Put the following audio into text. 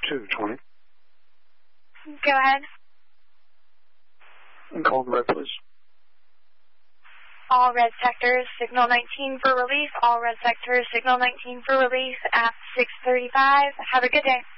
220. Go ahead. Call the red, please. All red sectors, signal 19 for relief. All red sectors, signal 19 for relief at 6:35. Have a good day.